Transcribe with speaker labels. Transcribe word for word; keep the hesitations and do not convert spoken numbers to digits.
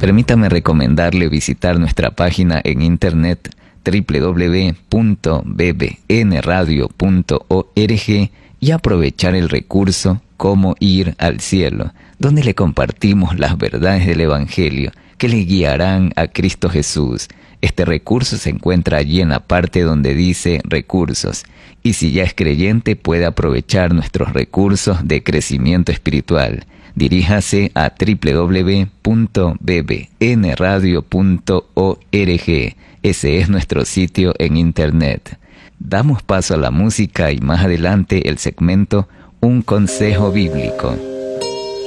Speaker 1: Permítame recomendarle visitar nuestra página en internet doble u doble u doble u punto b b n radio punto org y aprovechar el recurso Cómo ir al cielo, donde le compartimos las verdades del Evangelio que le guiarán a Cristo Jesús. Este recurso se encuentra allí en la parte donde dice recursos, y si ya es creyente puede aprovechar nuestros recursos de crecimiento espiritual. Diríjase a doble u doble u doble u punto b b n radio punto org. Ese es nuestro sitio en internet. Damos paso a la música y más adelante el segmento Un consejo bíblico.